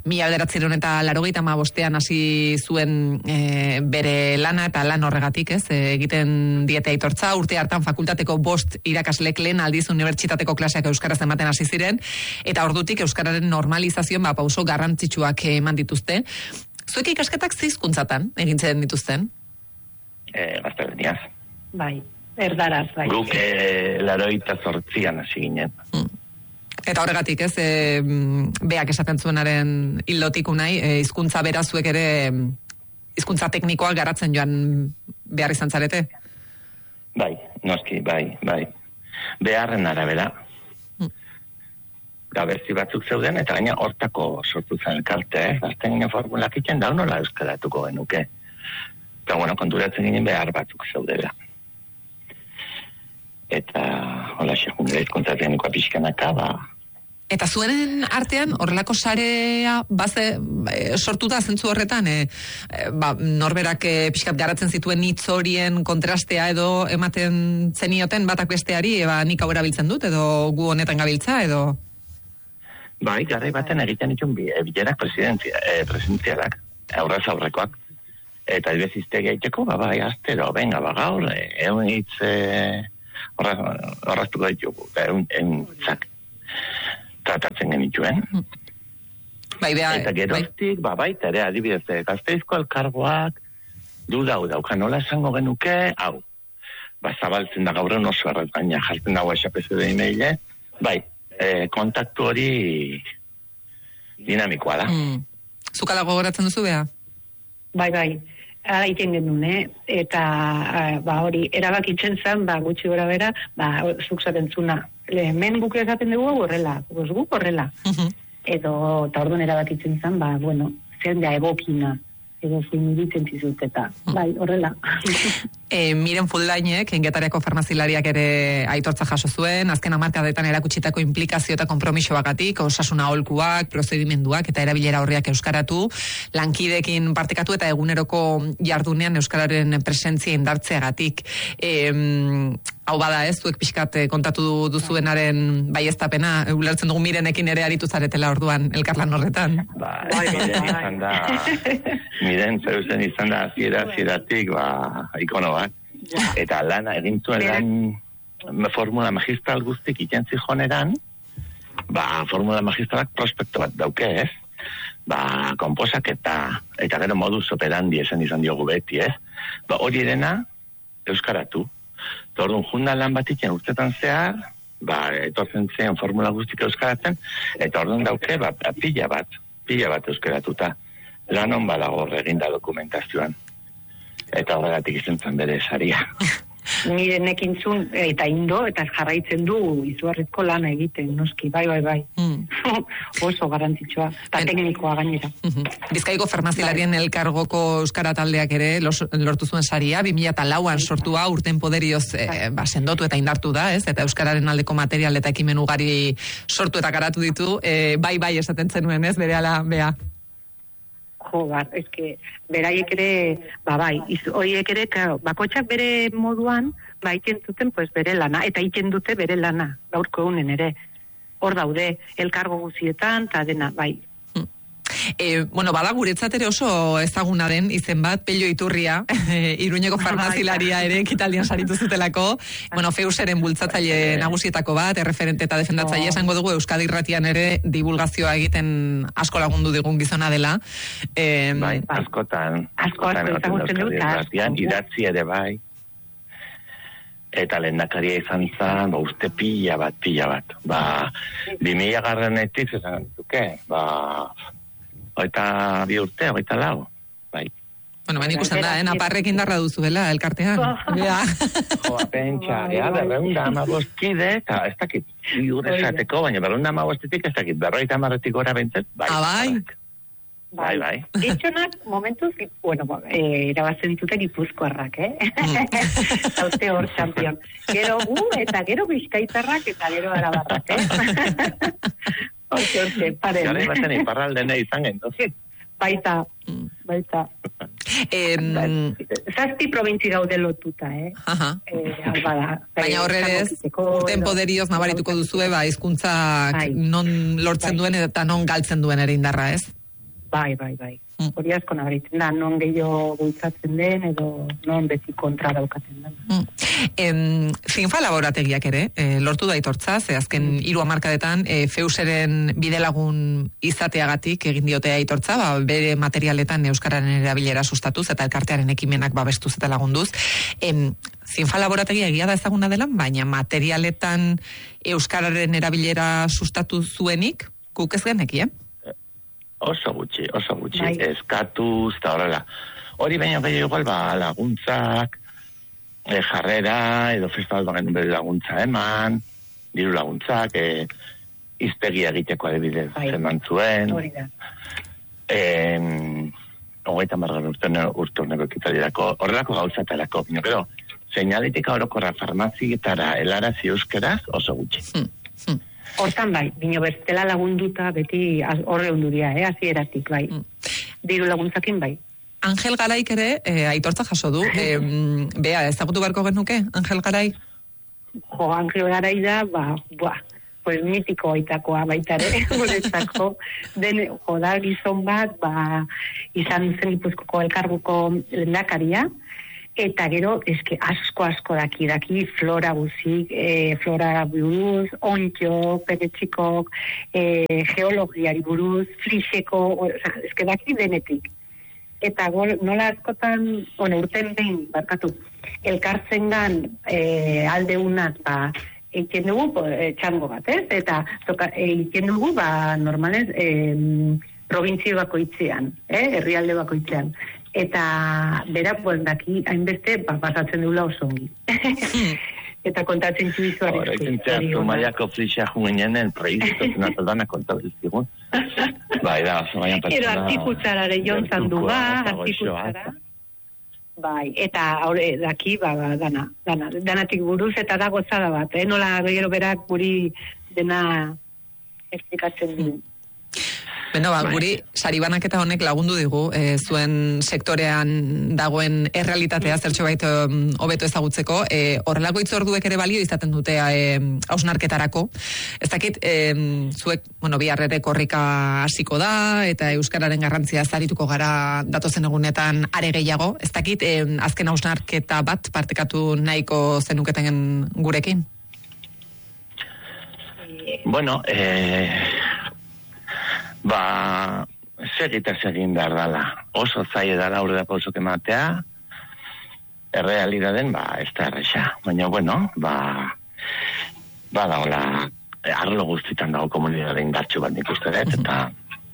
Speaker 8: 1985 hasi zuen bere lana eta lan horregatik, egiten diete aitortza, urte hartan fakultateko 5 irakaslek lehen aldiz unibertsitateko klaseak euskaraz ematen hasi ziren, eta ordutik euskararen normalizazioan pauso garrantzitsuak eman dituzte. Zuek ikasketak ze hizkuntzatan egintzen dituzten?
Speaker 10: Gaztelaniaz.
Speaker 9: Bai, erdaraz, bai.
Speaker 10: Guk 88an hasi ginen.
Speaker 8: Eta horregatik, beak esaten zuenaren hildotik unai, hizkuntza bera zuek ere hizkuntza teknikoa garatzen joan behar izan zarete?
Speaker 10: Bai, noski, bai. Beharren arabera. Gabezi batzuk zeuden, eta gaina hortako sortu zen elkarte, gazten ginen formulak itzen, da nola euskaratuko genuke. Eta, konturatzen ginen behar batzuk zeudela. Eta, hola, xejunera izkontzatzen nikoa pixkanaka,
Speaker 8: Eta zuen artean, horrelako sarea sortu da zentzu horretan, norberak pixkat garatzen zituen hitz horien kontrastea edo ematen zenioten batak besteari, nik hau erabiltzen dut, edo gu honetan gabiltza, edo...
Speaker 10: Bai, garai baten egiten ditun bilerak presentzialak, aurrez aurrekoak. Eta elbeziztegi aiteko, bai, astero, venga, gaur, egun hitz horraztuko ditugu, egun zak tratatzen genituen.
Speaker 8: Eta
Speaker 10: geroztik, baita ere, adibidez, Gasteizko elkargoak dauka, nola esango genuke, hau, zabaltzen da gaurren oso erraz, baina jartzen dago esapezu da e-maile, bai, kontaktu hori dinamikoa da.
Speaker 8: Zukala gogoratzen duzu, Bea?
Speaker 9: Bai, ara iten genuen, eta hori, erabakitzen zen, gutxi gora bera, zuk zaten zuna. Hemen guk esaten dugu horrela, guk horrela. Eta orduan erabakitzen zen, zen da egokina, edo zein iritzen zizut, eta horrela.
Speaker 8: Miren Fuldainek, Getariako farmazilariak ere aitortza jaso zuen, azken hamarkadetan erakutsitako implikazio eta konpromisoagatik, osasun aholkuak, prozedimenduak eta erabilera horriak euskaratu, lankideekin partekatu eta eguneroko jardunean euskararen presentzia indartzeagatik. Hau bada zuek pixkat kontatu duzuenaren baieztapena, ulertzen dugu Mirenekin ere aritu zaretela orduan elkarlan horretan.
Speaker 10: Miren zeusen izan da zieratik ikono bat. Eta lana egin zuen formula magistral guztik ikentzi joneran, formula magistralak prospektu bat dauke, ez? Komposak eta gero modus operandi esan izan diogu beti, ez? Hori dena euskaratu. Orduan jundan lan bat iken urtetan zehar, etortzen zen formula guztik euskaratzen, eta orduan dauke, pila bat euskaratuta. Lan hon badago eginda dokumentazioan. Eta horregatik izan zen bere saria.
Speaker 9: Mirenekin zun, eta indo, eta jarraitzen du izugarrizko lana egiten, noski, bai. Oso garantzitsua, eta teknikoa gainera.
Speaker 8: Bizkaiko farmazilarien elkargoko euskara taldeak ere lortu zuen saria, 2004an sortua urten poderioz sendotu eta indartu da, ez? Eta euskararen aldeko material eta ekimen ugari sortu eta garatu ditu, bai esaten zenuen, ez? Berehala, Bea.
Speaker 9: Eske, beraiek ere, horiek ere, bakotxak bere moduan, iten zuten, bere lana, eta iten dute bere lana, gaurko egunen ere. Hor daude, elkargo guzietan, eta dena, bai.
Speaker 8: Bueno, bada guretzat ere oso ezaguna den izen bat, Pello Iturria, Iruñeko farmazilaria ere ekitaldian saritu zutelako, bueno, Feuseren bultzatzaile nagusietako bat, erreferente eta defendatzaile esango dugu Euskadi Irratian ere divulgazioa egiten asko lagundu digun gizona dela.
Speaker 10: Bai, askotan Euskadi Irratian, idatzi ere bai. Eta lehendakaria izan zen, uste pila bat. 2000 garrenetik, esan duke, 22 urte, 24, bai.
Speaker 8: Bueno, ben ikusten da, naparrek indarra duzuela, elkartean.
Speaker 10: Joa, pentsa, berreunda amabostkide, eta ez dakit, iure esateko, baina berreunda amabostetik ez dakit, 50 gora bentzet, bai. Bai.
Speaker 9: Ditxonak, momentuz, bueno, erabazen ditute Gipuzkoarrak, Zaute hor, champion. Gero gu, eta gero Bizkaitarrak, eta gero Arabarrak, Hortxe, paren.
Speaker 10: Gara ibazen iparraldene izan gendozit.
Speaker 9: Baita. Zazpi probintzi gaude lotuta,
Speaker 8: Baina horrez, urten poderioz nabarituko duzue, hizkuntzak non lortzen duen eta non galtzen duen ere indarra, ez?
Speaker 9: Bai. Hori asko nabaritzen da, non gehiago bultzatzen den, edo non beti kontra daukaten den.
Speaker 8: Finfa laborategiak ere, lortu da itortza, ze azken 3 hamarkadetan Feuseren bidelagun izateagatik egin diote aitortza, bere materialetan euskararen erabilera sustatuz eta elkartearen ekimenak babestuz eta lagunduz. Finfa laborategia egia da ezaguna dela, baina materialetan euskararen erabilera sustatu zuenik, guk ez genekien?
Speaker 10: Oso gutxi, eskatuz, eta horrela. Hori baina gehiago igual, laguntzak, jarrera, edo festival bagen bere laguntza eman, diru laguntzak, iztegia egiteko adibidez eman zuen.
Speaker 9: Hori da.
Speaker 10: 30 urturneko ekitaldirako, horrelako gauzatarako, gero, seinaletika orokorra farmazietara helarazi euskeraz oso gutxi.
Speaker 9: Hortan bai, bino bestela lagunduta beti horre hunduria, hasieratik bai. Diru laguntzakin bai.
Speaker 8: Angel Garaik ere aitortza jaso du. Bea, ezagutu beharko genuke, Angel Garai?
Speaker 9: Angel Garai da, pues mitiko aitakoa baitare, guretzako. Da gizon bat, izan zen Gipuzkoako elkarguko lehendakaria, eta gero, eske asko daki flora guzik, flora buruz, ontxo, peretxikok, geologiari buruz, fliseko, eske daki denetik. Eta nola askotan, urten behin, elkartzen gan alde unat, eiken dugu, txango bat, eta eiken dugu, normalez, provintzio bakoitzean, herrialde bakoitzean. Eta berak daki hainbeste pasatzen dula oso ongi. Eta kontatzen txibizuaren.
Speaker 10: Horrekin teatro maiako flixea jungenen, preizitozen ataldana kontatzen zigun. Bai, da, oso maian pertsona.
Speaker 9: Ero artikutzarare jontzan du artikutzara. Bai, eta daki, danatik buruz eta da gozada bat, nola gero berak guri dena esplikatzen du.
Speaker 8: Beno, guri saribanaketa honek lagundu digu, zuen sektorean dagoen errealitatea zertxo baita hobeto ezagutzeko, horrelako itzorduek ere balio izaten dute hausnarketarako. Ez dakit, zuek, biharrere korrika hasiko da, eta euskararen garrantzia zarituko gara datozen egunetan are gehiago. Ez dakit, azken hausnarketa bat partekatu nahiko zenuketen gurekin?
Speaker 10: Bueno, segin behar dala. Oso zaila dala aurre da pausok ematea, errealidaden, ez da erresa. Baina, dagoela, arlo guztitan dago komunidade indartxu bat nik uste dut, eta...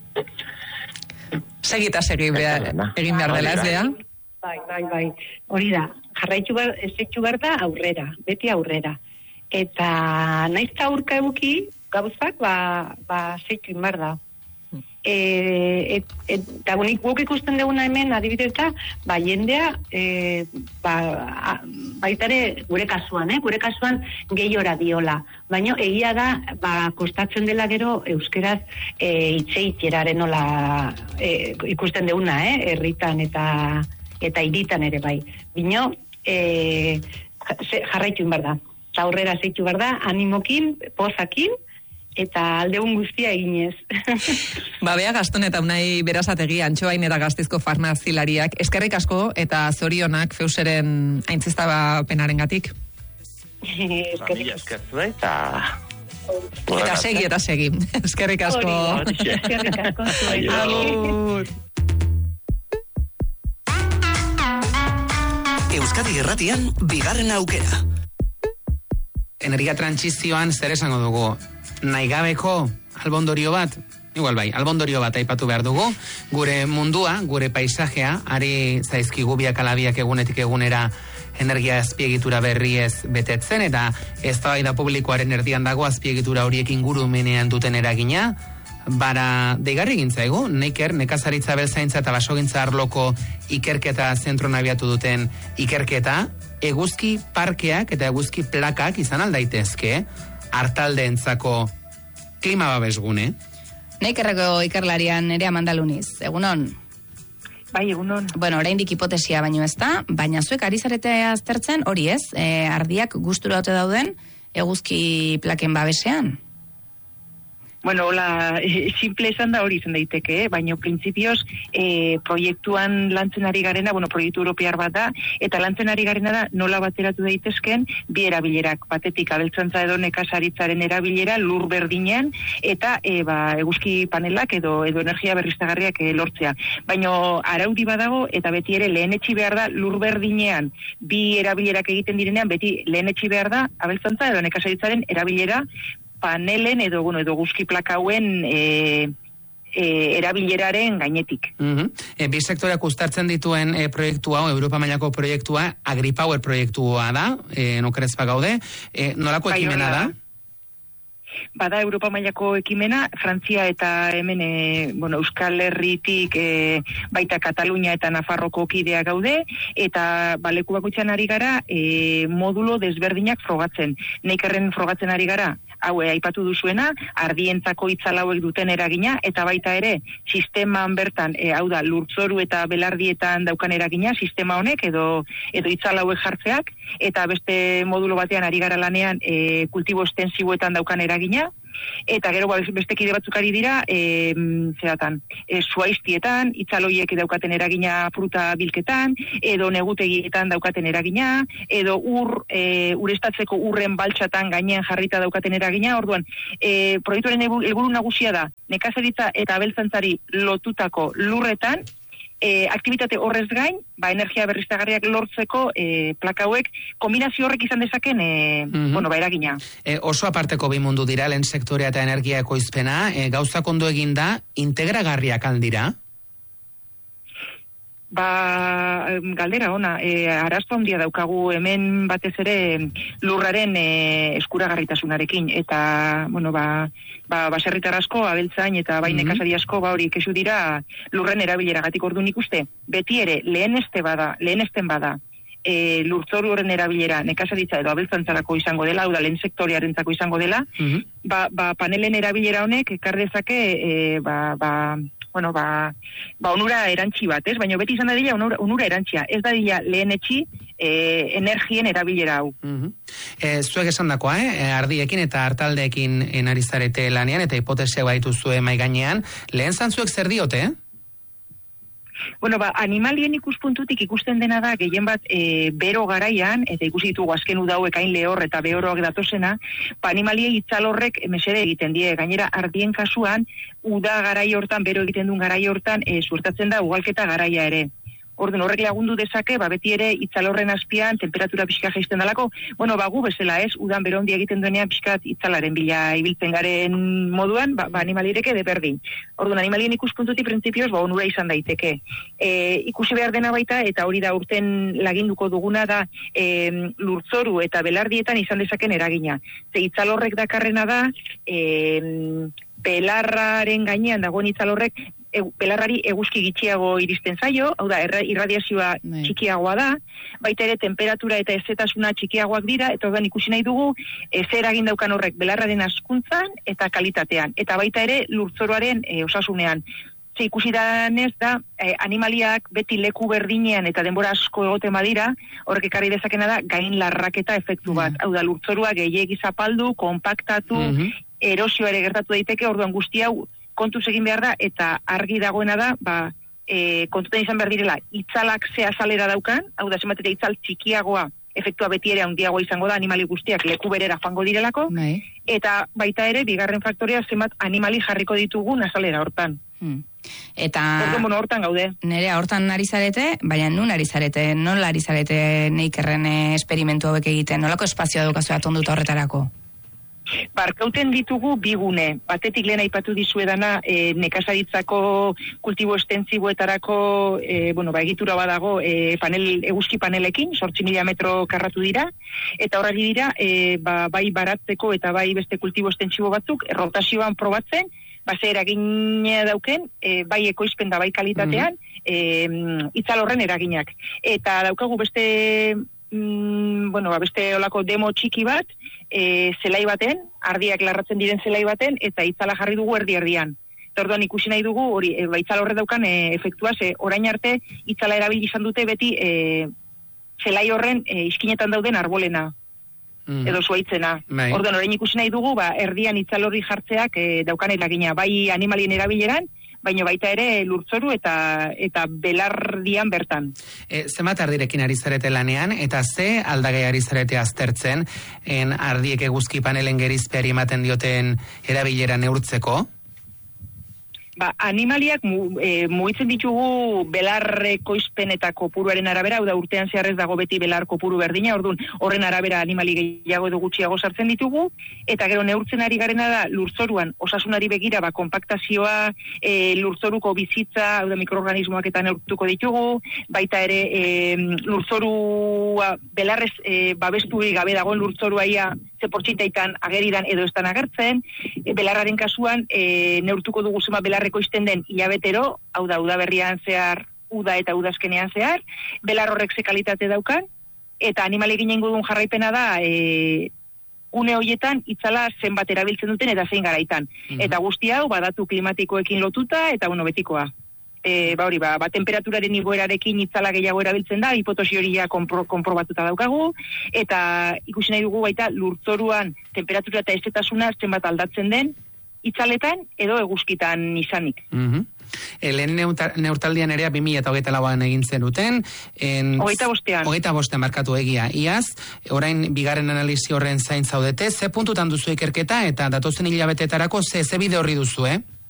Speaker 8: Segita egin behar dela, ez dea?
Speaker 9: Bai. Hori da, jarraitu behar da aurrera, beti aurrera. Eta naizta aurka eduki, gauzak, zeitu inbar da. Eta guk ikusten duguna hemen adibidez da, jendea baitare gure kasuan gehiora diola, baina egia da kostatzen dela gero euskeraz itxeiteraren nola ikusten duguna, herritan eta hiritan ere bai, bino jarraitu inbar da, aurrera zeitu behar da, animokin, pozakin, eta aldeun guztia eginez.
Speaker 8: Bea Gaston eta Unai Berazategi, Antxoain eta Gasteizko farmazilariak, eskerrik asko eta zorionak Feuseren aintzestapenarengatik.
Speaker 10: Eskerrik eta...
Speaker 8: Eta segi. Eskerrik asko.
Speaker 9: Eskerrik asko.
Speaker 8: Agur.
Speaker 7: Euskadi Irratian, bigarren aukera.
Speaker 11: Energia trantsizioan zer esango dugu? Nahigabeko albondorio bat? Igual bai, albondorio bat aipatu behar dugu. Gure mundua, gure paisajea, ari zaizkigu biak alabiak egunetik egunera energia azpiegitura berriez betetzen, eta eztabaida publikoaren erdian dago azpiegitura horiek ingurumenean duten eragina. Bara, deigarri gintzaigu, nekazaritza beltzaintza eta basogintza arloko ikerketa zentron abiatu duten ikerketa, eguzki parkeak eta eguzki plakak izan aldaitezke hartaldeentzako klima babesgune.
Speaker 2: Neikerreko ikerlarian ere Amandaluniz, egunon?
Speaker 9: Bai, egunon.
Speaker 2: Bueno, oraindik hipotesia baino ez da, baina zuek ari zarete aztertzen, hori ez, ardiak gustura ote dauden eguzki plaken babesean?
Speaker 9: Bueno, hola, simple esan da hori izan daiteke, baina printzipioz proiektuan lantzen ari garena, proiektu europear bat da, eta lantzen ari garena da nola bateratu daitezken bi erabilerak, batetik abeltzantza edo nekazaritzaren erabilera lur berdinean, eta eguzki panelak edo energia berriztagarriak lortzea. Baina araudi badago, eta beti ere lehenetsi behar da lur berdinean bi erabilerak egiten direnean, beti lehenetsi behar da abeltzantza edo nekazaritzaren erabilera panelen edo guzki plakauen erabileraren gainetik.
Speaker 11: Bi sektoreak uztartzen dituen proiektua, Europa mailako proiektua, AgriPower proiektua da, nokerezpa gaude. Nolako ekimena da?
Speaker 9: Bada Europa mailako ekimena, Frantzia eta hemen Euskal Herritik baita Katalunia eta Nafarroko kidea gaude, eta leku bakoitzean ari gara modulo desberdinak frogatzen. Neikerren frogatzen ari gara, aipatu duzuena, ardientzako itzal hauek duten eragina, eta baita ere, sisteman bertan, lurtzoru eta belardietan daukan eragina, sistema honek, edo itzal hauek jartzeak, eta beste modulo batean ari gara lanean kultibo estensiboetan daukan eragina, eta gero beste kide batzuk ari dira zuaiztietan, itzaloiek daukaten eragina fruta bilketan, edo negutegietan daukaten eragina, edo urestatzeko urren baltsatan gainean jarrita daukaten eragina. Orduan, proiektuaren helburu nagusia da, nekazaritza eta abeltzantzari lotutako lurretan, aktibitate horrez gain, energia berriztagarriak lortzeko plaka hauek, kombinazio horrek izan dezaken eragina.
Speaker 11: Oso aparteko bi mundu dira, lehen sektorea eta energia ekoizpena, gauzak ondo eginda, integragarriak aldira?
Speaker 9: Galdera ona, arazo handia daukagu hemen batez ere lurraren eskuragarritasunarekin, eta, baserritar asko, abeltzain eta nekazari asko, hori kesu dira lurren erabileragatik. Orduan ikuste, beti ere lehenesten bada, lurtzoru horren erabilera nekazaritza edo abeltzantzarako izango dela, hau da lehen sektorearentzako izango dela, panelen erabilera honek ekar dezake onura erantzi bat, ez? Baina beti izan da dira onura erantzia, ez da dira lehenetxi energien erabilera hau.
Speaker 11: Zuek esan dakoa, ardiekin eta hartaldeekin ari zarete lanean, eta hipotesia baituzue mai gainean, lehen zantzuek zer diote,
Speaker 9: animalien ikuspuntutik ikusten dena da, gehien bat bero garaian, eta ikusi ditugu azken udauek hain lehor eta behoroak datosena, animaliei itzal horrek mesede egiten die. Gainera, ardien kasuan, uda garai hortan, bero egiten duen garai hortan, suertatzen da ugalketa garaia ere. Orduan horrek lagundu dezake, beti ere itzal horren azpian temperatura pixka jaisten dalako, gu bezala ez, udan bero handi egiten duenean pixkat itzalaren bila ibiltzen garen moduan, animalirek ede berdin. Orduan animalien ikuspuntutik printzipioz, onura izan daiteke. Ikusi behar dena baita, eta hori da urten laginduko duguna da, lurtzoru eta belardietan izan dezaken eragina. Ze itzal horrek dakarrena da, belarraren gainean dagoen itzal horrek, belarrari eguzki gitxiago iristen zaio, hau da, irradiazioa txikiagoa da, baita ere temperatura eta ezetasuna txikiagoak dira, eta orduan ikusi nahi dugu zer eragin daukan horrek belarraren hazkuntzan eta kalitatean, eta baita ere lurtzoroaren osasunean. Ze ikusi danez da, animaliak beti leku berdinean eta denbora asko egoten badira, horrek ekarri dezakena da gain larraketa efektu bat. Hau da, lurtzorua gehiegi zapaldu, konpaktatu, erosioa ere gertatu daiteke, orduan guzti hau kontuz egin behar da, eta argi dagoena da, kontutan izan behar direla, itzalak ze azalera daukan, hau da, zenbatera itzal txikiagoa, efektua beti ere handiagoa izango da, animali guztiak leku berera joango direlako, eta baita ere, bigarren faktorea zenbat animali jarriko ditugun azalera hortan.
Speaker 2: Eta
Speaker 9: hortan gaude.
Speaker 2: Nerea hortan ari zarete, baina nun ari zarete, nola ari zarete neikerren esperimentu hauek egiten, nolako espazioa daukazu atonduta horretarako?
Speaker 9: Barkauten ditugu bigune, batetik lehen aipatu dizuedana nekazaritzako kultibo estentsiboetarako egitura badago eguzki panelekin, 8.000 metro karratu dira, eta horreli dira bai baratzeko eta bai beste kultibo estentsibo batzuk rotazioan probatzen, base eragina dauken, bai ekoizpen da bai kalitatean, itzal horren eraginak. Eta daukagu beste olako demo txiki bat, zelai baten, ardiak larratzen diren zelai baten, eta itzala jarri dugu erdi-erdian. Eta orduan ikusi nahi dugu, hori, itzal horre daukan efektua, orain arte itzala erabili izan dute beti zelai horren iskinetan dauden arbolena. Edo zuaitzena. Orduan, orain ikusi nahi dugu, erdian itzal horri jartzeak daukan eragina, bai animalien erabileran, baina baita ere lurtzoru eta belardian bertan.
Speaker 11: Zenbat ardirekin ari zarete lanean, eta ze aldagai ari zarete aztertzen, ardiek eguzki panelen gerizpeari ematen dioten erabilera neurtzeko?
Speaker 9: Animaliak mugitzen ditugu belar ekoizpen eta kopuruaren arabera, hau da urtean zeharrez dago beti belar kopuru berdina, orduan horren arabera animali gehiago edo gutxiago sartzen ditugu, eta gero neurtzen ari garena da lurzoruan osasunari begira, konpaktazioa, lurzoruko bizitza, hau da mikroorganismoak eta neurtuko ditugu, baita ere lurzorua belarrez babesturik gabe dagoen lurzoruaia ze portzitaitan ageridan edo estan agertzen, belarraren kasuan neurtuko dugu zema belarreko izten den hilabetero, hau da udaberrian zehar, uda eta udazkenean zehar, belar horrek ze kalitate daukan, eta animalekin egingo duen jarraipena da une hoietan itzala zenbat erabiltzen duten eta zein garaitan. Eta guzti hau datu klimatikoekin lotuta eta betikoa. Temperaturaren igoerarekin itzala gehiago erabiltzen da, hipotosi hori ja konprobatuta daukagu, eta ikusi nahi dugu baita lurtzoruan temperatura eta ezetasuna zenbat aldatzen den, itzaletan edo eguzkitan izanik.
Speaker 11: Lehen neurtaldian ere 2024an egin zenuten. 25 markatu egia. Iaz, orain bigarren analisi horren zain zaudete, ze puntutan duzu ikerketa eta datozen hilabetetarako ze bide horri duzu,